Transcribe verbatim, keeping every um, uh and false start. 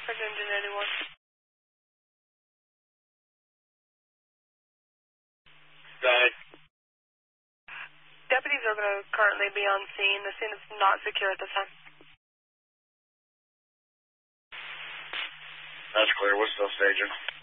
First engine eighty-one. Got it. Deputies are going to currently be on scene. The scene is not secure at this time. That's clear. We're still staging.